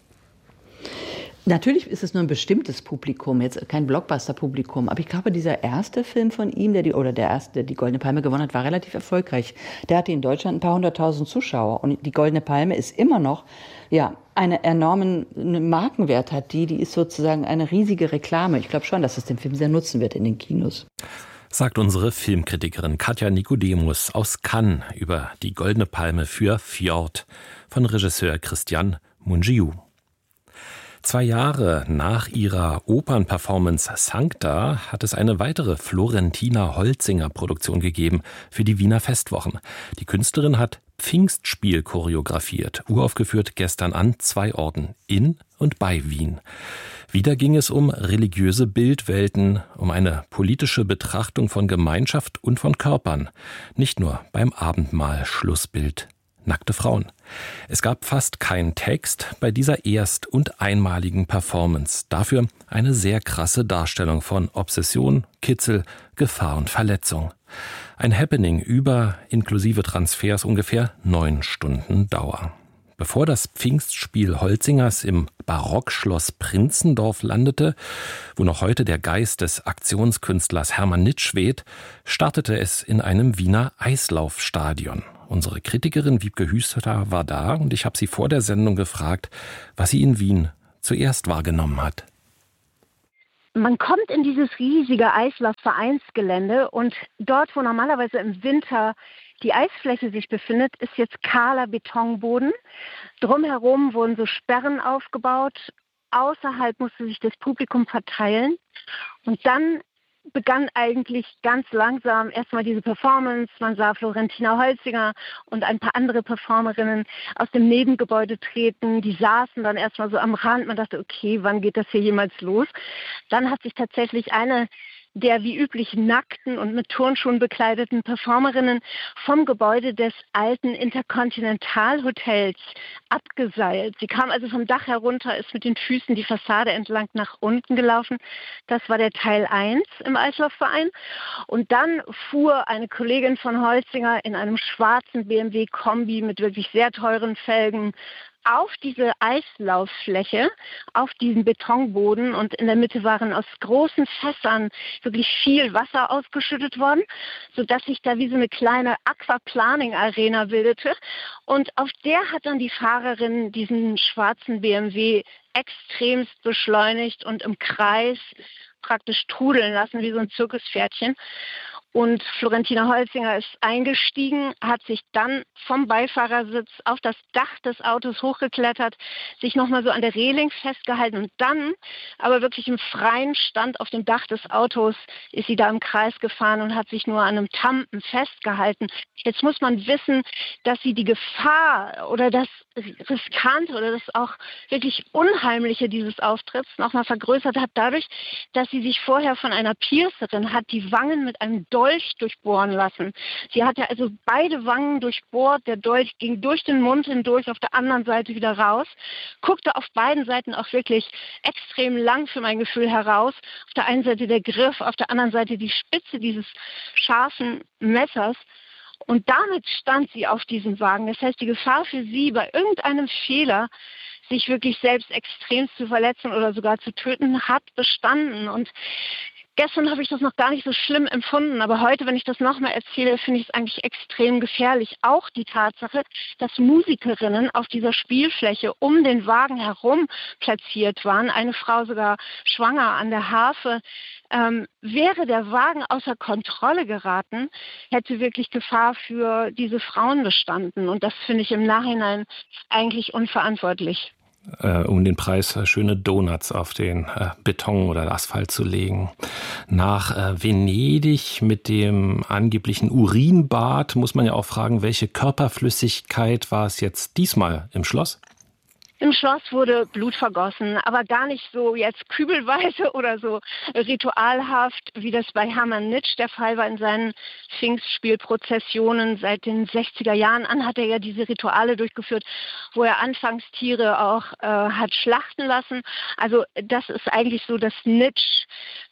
Natürlich ist es nur ein bestimmtes Publikum, jetzt kein Blockbuster-Publikum. Aber ich glaube, dieser erste Film von ihm, der die, oder der erste, der die Goldene Palme gewonnen hat, war relativ erfolgreich. Der hatte in Deutschland ein paar hunderttausend Zuschauer. Und die Goldene Palme ist immer noch, ja, einen enormen Markenwert hat die. Die ist sozusagen eine riesige Reklame. Ich glaube schon, dass es den Film sehr nutzen wird in den Kinos. Sagt unsere Filmkritikerin Katja Nicodemus aus Cannes über die Goldene Palme für Fjord von Regisseur Christian Mungiu. Zwei Jahre nach ihrer Opernperformance Sancta hat es eine weitere Florentina Holzinger Produktion gegeben für die Wiener Festwochen. Die Künstlerin hat Pfingstspiel choreografiert, uraufgeführt gestern an zwei Orten, in und bei Wien. Wieder ging es um religiöse Bildwelten, um eine politische Betrachtung von Gemeinschaft und von Körpern, nicht nur beim Abendmahl-Schlussbild. Nackte Frauen. Es gab fast keinen Text bei dieser erst- und einmaligen Performance. Dafür eine sehr krasse Darstellung von Obsession, Kitzel, Gefahr und Verletzung. Ein Happening über inklusive Transfers ungefähr neun Stunden Dauer. Bevor das Pfingstspiel Holzingers im Barockschloss Prinzendorf landete, wo noch heute der Geist des Aktionskünstlers Hermann Nitsch weht, startete es in einem Wiener Eislaufstadion. Unsere Kritikerin Wiebke Hüster war da und ich habe sie vor der Sendung gefragt, was sie in Wien zuerst wahrgenommen hat. Man kommt in dieses riesige Eislaufvereinsgelände und dort, wo normalerweise im Winter die Eisfläche sich befindet, ist jetzt kahler Betonboden. Drumherum wurden so Sperren aufgebaut. Außerhalb musste sich das Publikum verteilen. Und dann begann eigentlich ganz langsam erstmal diese Performance. Man sah Florentina Holzinger und ein paar andere Performerinnen aus dem Nebengebäude treten. Die saßen dann erstmal so am Rand. Man dachte, okay, wann geht das hier jemals los? Dann hat sich tatsächlich eine der wie üblich nackten und mit Turnschuhen bekleideten Performerinnen vom Gebäude des alten Intercontinental Hotels abgeseilt. Sie kam also vom Dach herunter, ist mit den Füßen die Fassade entlang nach unten gelaufen. Das war der Teil eins im Eislaufverein. Und dann fuhr eine Kollegin von Holzinger in einem schwarzen B M W-Kombi mit wirklich sehr teuren Felgen auf diese Eislauffläche, auf diesen Betonboden, und in der Mitte waren aus großen Fässern wirklich viel Wasser ausgeschüttet worden, sodass sich da wie so eine kleine Aquaplaning-Arena bildete. Und auf der hat dann die Fahrerin diesen schwarzen B M W extremst beschleunigt und im Kreis praktisch trudeln lassen, wie so ein Zirkuspferdchen. Und Florentina Holzinger ist eingestiegen, hat sich dann vom Beifahrersitz auf das Dach des Autos hochgeklettert, sich nochmal so an der Reling festgehalten und dann, aber wirklich im freien Stand auf dem Dach des Autos, ist sie da im Kreis gefahren und hat sich nur an einem Tampen festgehalten. Jetzt muss man wissen, dass sie die Gefahr oder das Riskante oder das auch wirklich Unheimliche dieses Auftritts nochmal vergrößert hat, dadurch, dass sie sich vorher von einer Piercerin hat die Wangen mit einem Dolch durchbohren lassen. Sie hatte also beide Wangen durchbohrt, der Dolch ging durch den Mund hindurch, auf der anderen Seite wieder raus, guckte auf beiden Seiten auch wirklich extrem lang für mein Gefühl heraus. Auf der einen Seite der Griff, auf der anderen Seite die Spitze dieses scharfen Messers. Und damit stand sie auf diesem Wagen. Das heißt, die Gefahr für sie, bei irgendeinem Fehler sich wirklich selbst extrem zu verletzen oder sogar zu töten, hat bestanden. Und gestern habe ich das noch gar nicht so schlimm empfunden, aber heute, wenn ich das nochmal erzähle, finde ich es eigentlich extrem gefährlich. Auch die Tatsache, dass Musikerinnen auf dieser Spielfläche um den Wagen herum platziert waren, eine Frau sogar schwanger an der Harfe. Ähm, wäre der Wagen außer Kontrolle geraten, hätte wirklich Gefahr für diese Frauen bestanden. Und das finde ich im Nachhinein eigentlich unverantwortlich. Äh, um den Preis schöne Donuts auf den äh, Beton oder Asphalt zu legen. Nach äh, Venedig mit dem angeblichen Urinbad muss man ja auch fragen, welche Körperflüssigkeit war es jetzt diesmal im Schloss? Im Schloss wurde Blut vergossen, aber gar nicht so jetzt kübelweise oder so ritualhaft, wie das bei Hermann Nitsch der Fall war in seinen Pfingstspielprozessionen. Seit den sechziger Jahren an hat er ja diese Rituale durchgeführt, wo er anfangs Tiere auch äh, hat schlachten lassen. Also das ist eigentlich so das Nitsch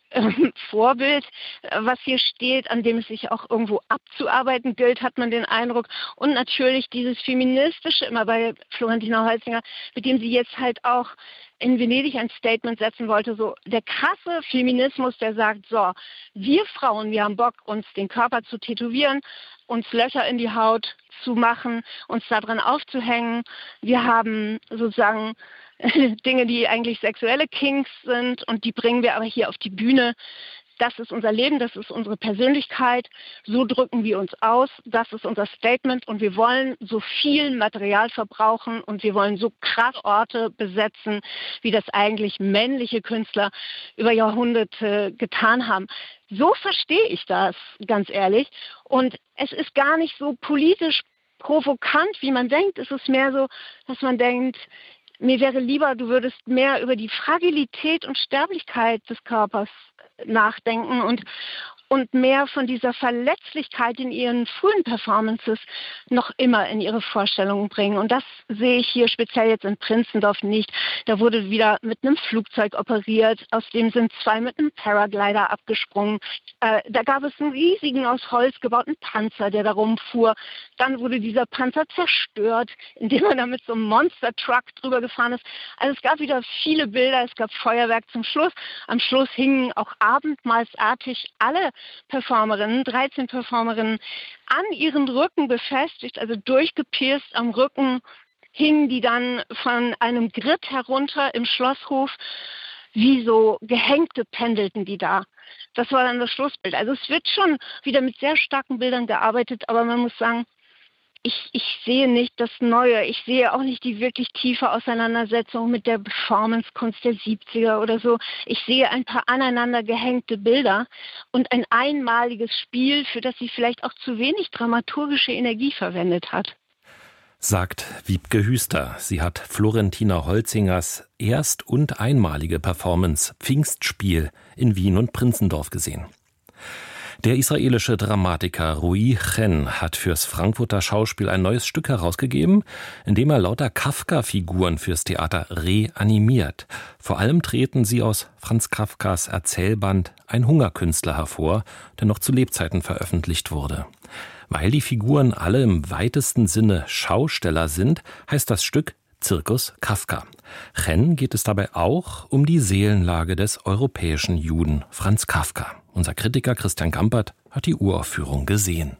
Vorbild, was hier steht, an dem es sich auch irgendwo abzuarbeiten gilt, hat man den Eindruck. Und natürlich dieses Feministische immer bei Florentina Holzinger, mit dem sie jetzt halt auch in Venedig ein Statement setzen wollte, so der krasse Feminismus, der sagt, so, wir Frauen, wir haben Bock, uns den Körper zu tätowieren, uns Löcher in die Haut zu machen, uns da dran aufzuhängen. Wir haben sozusagen Dinge, die eigentlich sexuelle Kinks sind, und die bringen wir aber hier auf die Bühne. Das ist unser Leben, das ist unsere Persönlichkeit, so drücken wir uns aus, das ist unser Statement, und wir wollen so viel Material verbrauchen und wir wollen so krass Orte besetzen, wie das eigentlich männliche Künstler über Jahrhunderte getan haben. So verstehe ich das, ganz ehrlich, und es ist gar nicht so politisch provokant, wie man denkt. Es ist mehr so, dass man denkt, mir wäre lieber, du würdest mehr über die Fragilität und Sterblichkeit des Körpers nachdenken und und mehr von dieser Verletzlichkeit in ihren frühen Performances noch immer in ihre Vorstellungen bringen. Und das sehe ich hier speziell jetzt in Prinzendorf nicht. Da wurde wieder mit einem Flugzeug operiert, aus dem sind zwei mit einem Paraglider abgesprungen. Äh, da gab es einen riesigen, aus Holz gebauten Panzer, der da rumfuhr. Dann wurde dieser Panzer zerstört, indem man da mit so einem Monster-Truck drüber gefahren ist. Also es gab wieder viele Bilder, es gab Feuerwerk zum Schluss. Am Schluss hingen auch abendmahlsartig alle Performerinnen, dreizehn Performerinnen, an ihren Rücken befestigt, also durchgepierst am Rücken, hingen die dann von einem Grid herunter im Schlosshof, wie so Gehängte pendelten die da. Das war dann das Schlussbild. Also es wird schon wieder mit sehr starken Bildern gearbeitet, aber man muss sagen, Ich, ich sehe nicht das Neue. Ich sehe auch nicht die wirklich tiefe Auseinandersetzung mit der Performancekunst der siebziger oder so. Ich sehe ein paar aneinander gehängte Bilder und ein einmaliges Spiel, für das sie vielleicht auch zu wenig dramaturgische Energie verwendet hat. Sagt Wiebke Hüster. Sie hat Florentina Holzingers erst- und einmalige Performance Pfingstspiel in Wien und Prinzendorf gesehen. Der israelische Dramatiker Roy Chen hat fürs Frankfurter Schauspiel ein neues Stück herausgegeben, in dem er lauter Kafka-Figuren fürs Theater reanimiert. Vor allem treten sie aus Franz Kafkas Erzählband Ein Hungerkünstler hervor, der noch zu Lebzeiten veröffentlicht wurde. Weil die Figuren alle im weitesten Sinne Schausteller sind, heißt das Stück Zirkus Kafka. Chen geht es dabei auch um die Seelenlage des europäischen Juden Franz Kafka. Unser Kritiker Christian Gampert hat die Uraufführung gesehen.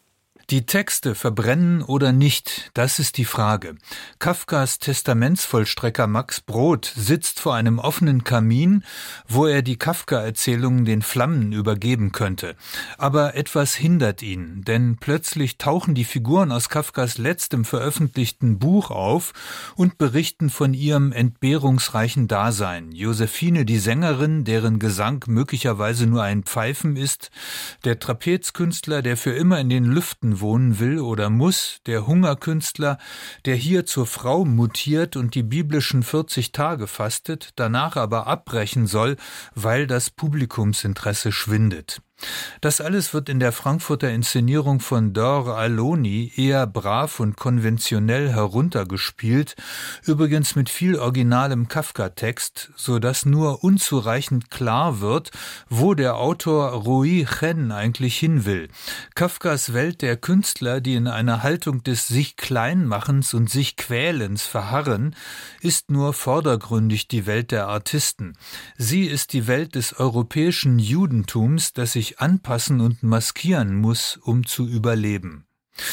Die Texte verbrennen oder nicht, das ist die Frage. Kafkas Testamentsvollstrecker Max Brod sitzt vor einem offenen Kamin, wo er die Kafka-Erzählungen den Flammen übergeben könnte. Aber etwas hindert ihn, denn plötzlich tauchen die Figuren aus Kafkas letztem veröffentlichten Buch auf und berichten von ihrem entbehrungsreichen Dasein. Josephine, die Sängerin, deren Gesang möglicherweise nur ein Pfeifen ist, der Trapezkünstler, der für immer in den Lüften wohnen will oder muss, der Hungerkünstler, der hier zur Frau mutiert und die biblischen vierzig Tage fastet, danach aber abbrechen soll, weil das Publikumsinteresse schwindet. Das alles wird in der Frankfurter Inszenierung von Dor Aloni eher brav und konventionell heruntergespielt, übrigens mit viel originalem Kafka-Text, so dass nur unzureichend klar wird, wo der Autor Roy Chen eigentlich hin will. Kafkas Welt der Künstler, die in einer Haltung des sich Kleinmachens und sich Quälens verharren, ist nur vordergründig die Welt der Artisten. Sie ist die Welt des europäischen Judentums, das sich anpassen und maskieren muss, um zu überleben.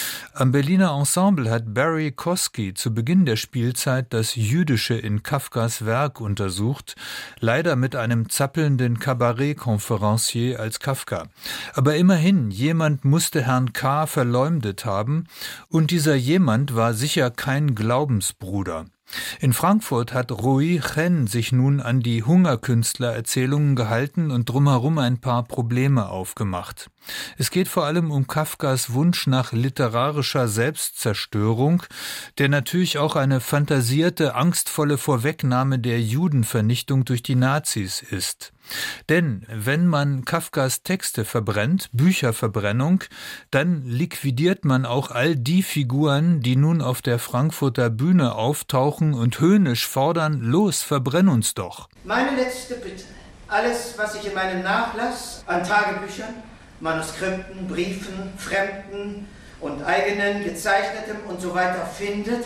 Am Berliner Ensemble hat Barry Kosky zu Beginn der Spielzeit das Jüdische in Kafkas Werk untersucht, leider mit einem zappelnden Kabarett-Konferencier als Kafka. Aber immerhin, jemand musste Herrn K. verleumdet haben, und dieser jemand war sicher kein Glaubensbruder. In Frankfurt hat Roy Chen sich nun an die Hungerkünstler-Erzählungen gehalten und drumherum ein paar Probleme aufgemacht. Es geht vor allem um Kafkas Wunsch nach literarischer Selbstzerstörung, der natürlich auch eine fantasierte, angstvolle Vorwegnahme der Judenvernichtung durch die Nazis ist. Denn wenn man Kafkas Texte verbrennt, Bücherverbrennung, dann liquidiert man auch all die Figuren, die nun auf der Frankfurter Bühne auftauchen und höhnisch fordern, los, verbrenn uns doch. Meine letzte Bitte, alles, was ich in meinem Nachlass an Tagebüchern, Manuskripten, Briefen, Fremden und eigenen, gezeichnetem und so weiter findet,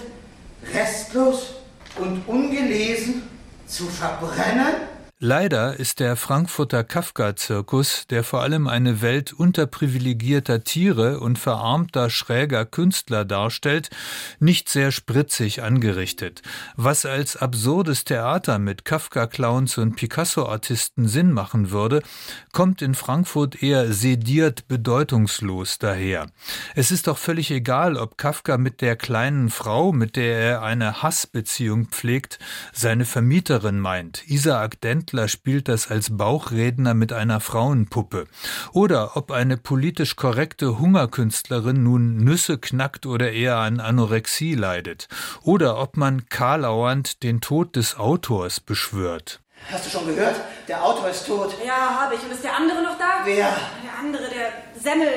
restlos und ungelesen zu verbrennen? Leider ist der Frankfurter Kafka-Zirkus, der vor allem eine Welt unterprivilegierter Tiere und verarmter, schräger Künstler darstellt, nicht sehr spritzig angerichtet. Was als absurdes Theater mit Kafka-Clowns und Picasso-Artisten Sinn machen würde, kommt in Frankfurt eher sediert bedeutungslos daher. Es ist doch völlig egal, ob Kafka mit der kleinen Frau, mit der er eine Hassbeziehung pflegt, seine Vermieterin meint. Isaac Dentler spielt das als Bauchredner mit einer Frauenpuppe. Oder ob eine politisch korrekte Hungerkünstlerin nun Nüsse knackt oder eher an Anorexie leidet. Oder ob man karlauernd den Tod des Autors beschwört. Hast du schon gehört? Der Autor ist tot. Ja, habe ich. Und ist der andere noch da? Wer? Der andere, der Semmel.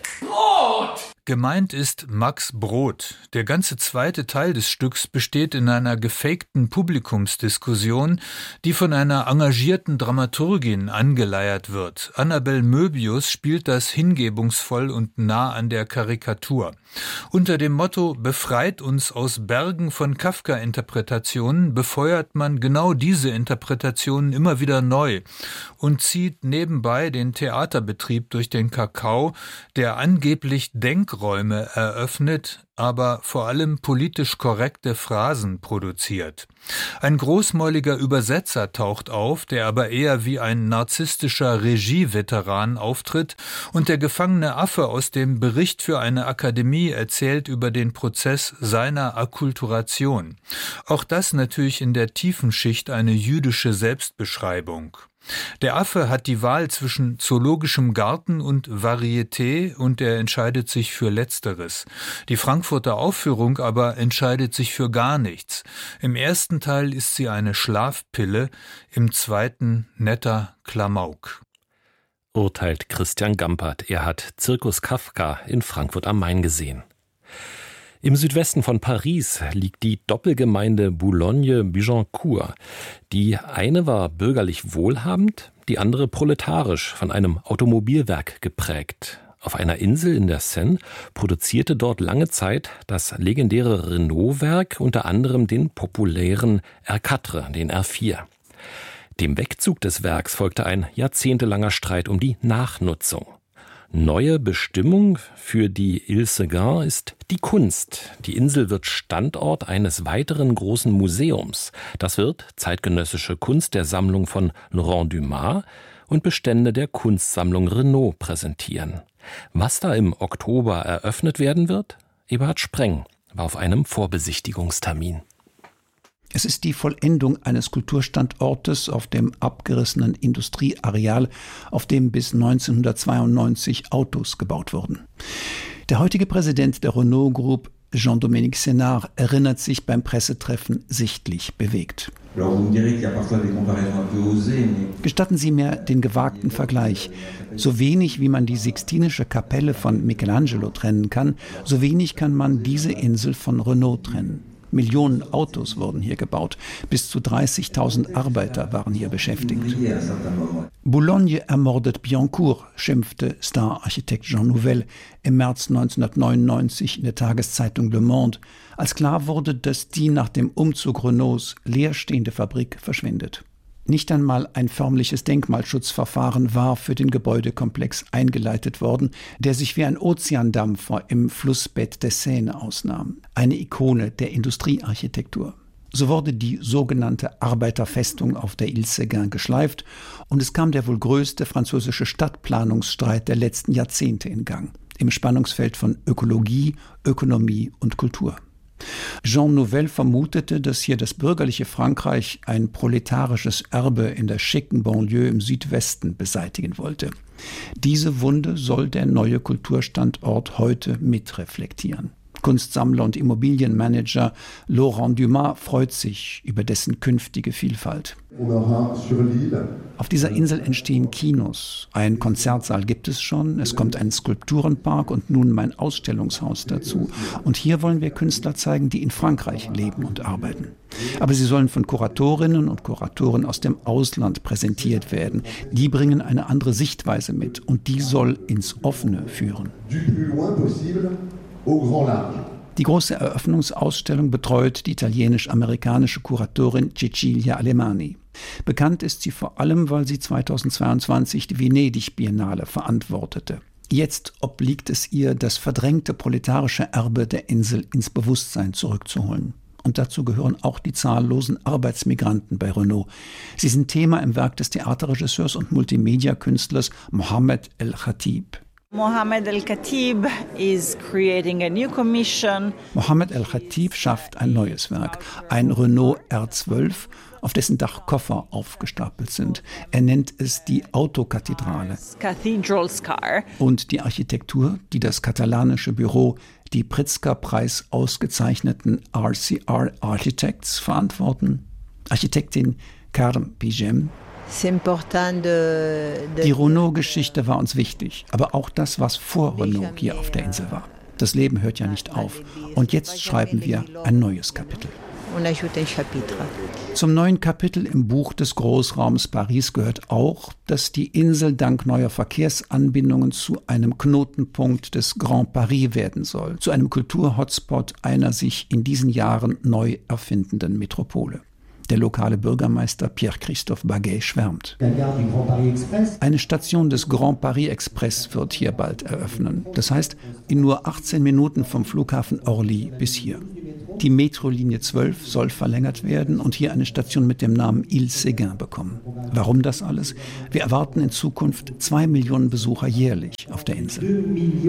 Brot! Gemeint ist Max Brod. Der ganze zweite Teil des Stücks besteht in einer gefakten Publikumsdiskussion, die von einer engagierten Dramaturgin angeleiert wird. Annabel Möbius spielt das hingebungsvoll und nah an der Karikatur. Unter dem Motto »Befreit uns aus Bergen von Kafka-Interpretationen« befeuert man genau diese Interpretationen immer wieder neu und zieht nebenbei den Theaterbetrieb durch den Kakao, der angeblich Denkräume eröffnet, aber vor allem politisch korrekte Phrasen produziert. Ein großmäuliger Übersetzer taucht auf, der aber eher wie ein narzisstischer Regieveteran auftritt, und der gefangene Affe aus dem Bericht für eine Akademie erzählt über den Prozess seiner Akkulturation. Auch das natürlich in der tiefen Schicht eine jüdische Selbstbeschreibung. Der Affe hat die Wahl zwischen zoologischem Garten und Varieté und er entscheidet sich für Letzteres. Die Frankfurter Aufführung aber entscheidet sich für gar nichts. Im ersten Teil ist sie eine Schlafpille, im zweiten netter Klamauk. Urteilt Christian Gampert. Er hat Zirkus Kafka in Frankfurt am Main gesehen. Im Südwesten von Paris liegt die Doppelgemeinde Boulogne-Billancourt. Die eine war bürgerlich wohlhabend, die andere proletarisch, von einem Automobilwerk geprägt. Auf einer Insel in der Seine produzierte dort lange Zeit das legendäre Renault-Werk unter anderem den populären R vier, den R vier. Dem Wegzug des Werks folgte ein jahrzehntelanger Streit um die Nachnutzung. Neue Bestimmung für die Ile-Séguin ist die Kunst. Die Insel wird Standort eines weiteren großen Museums. Das wird zeitgenössische Kunst der Sammlung von Laurent Dumas und Bestände der Kunstsammlung Renault präsentieren. Was da im Oktober eröffnet werden wird? Eberhard Spreng war auf einem Vorbesichtigungstermin. Es ist die Vollendung eines Kulturstandortes auf dem abgerissenen Industrieareal, auf dem bis neunzehnhundertzweiundneunzig Autos gebaut wurden. Der heutige Präsident der Renault Group, Jean-Dominique Sénard, erinnert sich beim Pressetreffen sichtlich bewegt. Gestatten Sie mir den gewagten Vergleich. So wenig wie man die Sixtinische Kapelle von Michelangelo trennen kann, so wenig kann man diese Insel von Renault trennen. Millionen Autos wurden hier gebaut. Bis zu dreißigtausend Arbeiter waren hier beschäftigt. Boulogne ermordet Billancourt, schimpfte Star-Architekt Jean Nouvel im März neunzehnhundertneunundneunzig in der Tageszeitung Le Monde, als klar wurde, dass die nach dem Umzug Renaults leerstehende Fabrik verschwindet. Nicht einmal ein förmliches Denkmalschutzverfahren war für den Gebäudekomplex eingeleitet worden, der sich wie ein Ozeandampfer im Flussbett der Seine ausnahm. Eine Ikone der Industriearchitektur. So wurde die sogenannte Arbeiterfestung auf der Ile-Séguin geschleift und es kam der wohl größte französische Stadtplanungsstreit der letzten Jahrzehnte in Gang. Im Spannungsfeld von Ökologie, Ökonomie und Kultur. Jean Nouvel vermutete, dass hier das bürgerliche Frankreich ein proletarisches Erbe in der schicken Banlieue im Südwesten beseitigen wollte. Diese Wunde soll der neue Kulturstandort heute mitreflektieren. Kunstsammler und Immobilienmanager Laurent Dumas freut sich über dessen künftige Vielfalt. Auf dieser Insel entstehen Kinos. Ein Konzertsaal gibt es schon, es kommt ein Skulpturenpark und nun mein Ausstellungshaus dazu. Und hier wollen wir Künstler zeigen, die in Frankreich leben und arbeiten. Aber sie sollen von Kuratorinnen und Kuratoren aus dem Ausland präsentiert werden. Die bringen eine andere Sichtweise mit und die soll ins Offene führen. Die große Eröffnungsausstellung betreut die italienisch-amerikanische Kuratorin Cecilia Alemani. Bekannt ist sie vor allem, weil sie zweitausendzweiundzwanzig die Venedig-Biennale verantwortete. Jetzt obliegt es ihr, das verdrängte proletarische Erbe der Insel ins Bewusstsein zurückzuholen. Und dazu gehören auch die zahllosen Arbeitsmigranten bei Renault. Sie sind Thema im Werk des Theaterregisseurs und Multimedia-Künstlers Mohamed El-Khatib. Mohamed El-Khatib is creating a new commission. Mohamed El-Khatib schafft ein neues Werk, ein Renault R zwölf, auf dessen Dach Koffer aufgestapelt sind. Er nennt es die Autokathedrale. Cathedral's car. Und die Architektur, die das katalanische Büro, die Pritzker-Preis ausgezeichneten R C R Architects verantworten. Architektin Carme Pigem. Die Renault-Geschichte war uns wichtig, aber auch das, was vor Renault hier auf der Insel war. Das Leben hört ja nicht auf. Und jetzt schreiben wir ein neues Kapitel. Zum neuen Kapitel im Buch des Großraums Paris gehört auch, dass die Insel dank neuer Verkehrsanbindungen zu einem Knotenpunkt des Grand Paris werden soll, zu einem Kultur-Hotspot einer sich in diesen Jahren neu erfindenden Metropole. Der lokale Bürgermeister Pierre-Christophe Baguet schwärmt. Eine Station des Grand Paris Express wird hier bald eröffnen. Das heißt, in nur achtzehn Minuten vom Flughafen Orly bis hier. Die Metrolinie zwölf soll verlängert werden und hier eine Station mit dem Namen Ile Séguin bekommen. Warum das alles? Wir erwarten in Zukunft zwei Millionen Besucher jährlich auf der Insel.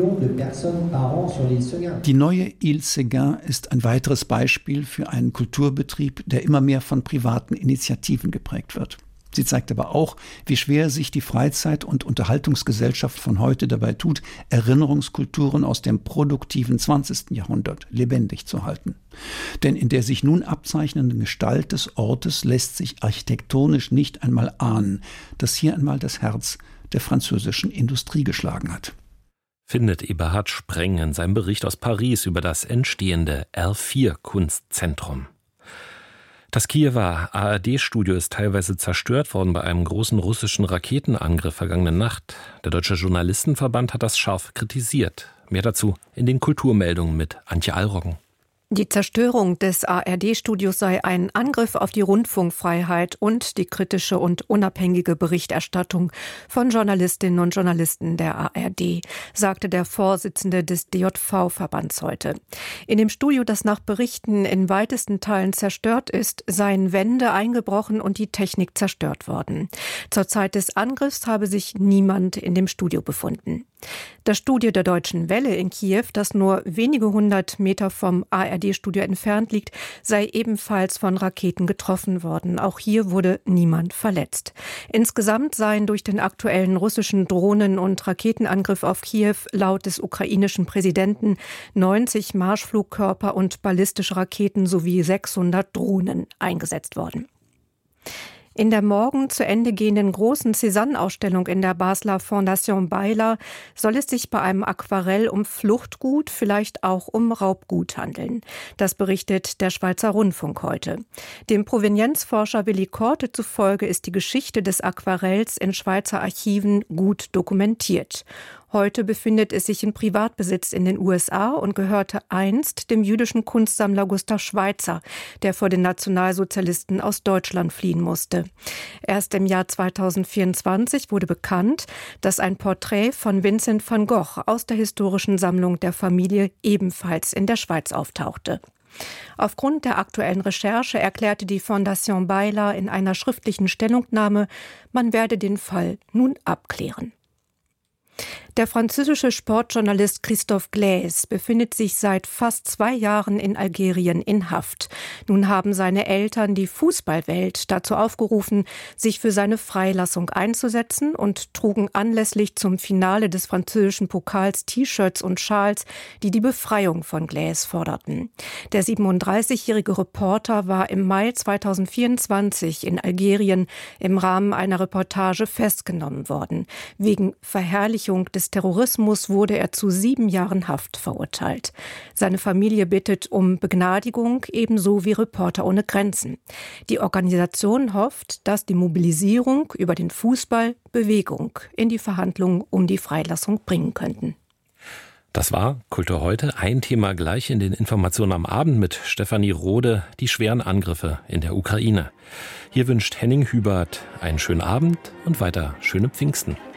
Die neue Ile Séguin ist ein weiteres Beispiel für einen Kulturbetrieb, der immer mehr von privaten Initiativen geprägt wird. Sie zeigt aber auch, wie schwer sich die Freizeit- und Unterhaltungsgesellschaft von heute dabei tut, Erinnerungskulturen aus dem produktiven zwanzigsten Jahrhundert lebendig zu halten. Denn in der sich nun abzeichnenden Gestalt des Ortes lässt sich architektonisch nicht einmal ahnen, dass hier einmal das Herz der französischen Industrie geschlagen hat. Findet Eberhard Spreng in seinem Bericht aus Paris über das entstehende R vier Kunstzentrum. Das Kiewer A R D-Studio ist teilweise zerstört worden bei einem großen russischen Raketenangriff vergangene Nacht. Der Deutsche Journalistenverband hat das scharf kritisiert. Mehr dazu in den Kulturmeldungen mit Antje Allroggen. Die Zerstörung des A R D-Studios sei ein Angriff auf die Rundfunkfreiheit und die kritische und unabhängige Berichterstattung von Journalistinnen und Journalisten der A R D, sagte der Vorsitzende des D J V-Verbands heute. In dem Studio, das nach Berichten in weitesten Teilen zerstört ist, seien Wände eingebrochen und die Technik zerstört worden. Zur Zeit des Angriffs habe sich niemand in dem Studio befunden. Das Studio der Deutschen Welle in Kiew, das nur wenige hundert Meter vom A R D-Studio entfernt liegt, sei ebenfalls von Raketen getroffen worden. Auch hier wurde niemand verletzt. Insgesamt seien durch den aktuellen russischen Drohnen- und Raketenangriff auf Kiew laut des ukrainischen Präsidenten neunzig Marschflugkörper und ballistische Raketen sowie sechshundert Drohnen eingesetzt worden. In der morgen zu Ende gehenden großen Cézanne-Ausstellung in der Basler Fondation Bayler soll es sich bei einem Aquarell um Fluchtgut, vielleicht auch um Raubgut handeln. Das berichtet der Schweizer Rundfunk heute. Dem Provenienzforscher Willi Korte zufolge ist die Geschichte des Aquarells in Schweizer Archiven gut dokumentiert. Heute befindet es sich in Privatbesitz in den U S A und gehörte einst dem jüdischen Kunstsammler Gustav Schweitzer, der vor den Nationalsozialisten aus Deutschland fliehen musste. Erst im Jahr zweitausendvierundzwanzig wurde bekannt, dass ein Porträt von Vincent van Gogh aus der historischen Sammlung der Familie ebenfalls in der Schweiz auftauchte. Aufgrund der aktuellen Recherche erklärte die Fondation Bayler in einer schriftlichen Stellungnahme, man werde den Fall nun abklären. Der französische Sportjournalist Christophe Glaise befindet sich seit fast zwei Jahren in Algerien in Haft. Nun haben seine Eltern die Fußballwelt dazu aufgerufen, sich für seine Freilassung einzusetzen und trugen anlässlich zum Finale des französischen Pokals T-Shirts und Schals, die die Befreiung von Glaise forderten. Der siebenunddreißigjährige Reporter war im Mai zweitausendvierundzwanzig in Algerien im Rahmen einer Reportage festgenommen worden. Wegen Verherrlichung des Terrorismus wurde er zu sieben Jahren Haft verurteilt. Seine Familie bittet um Begnadigung, ebenso wie Reporter ohne Grenzen. Die Organisation hofft, dass die Mobilisierung über den Fußball Bewegung in die Verhandlungen um die Freilassung bringen könnten. Das war Kultur heute. Ein Thema gleich in den Informationen am Abend mit Stefanie Rode, die schweren Angriffe in der Ukraine. Hier wünscht Henning Hubert einen schönen Abend und weiter schöne Pfingsten.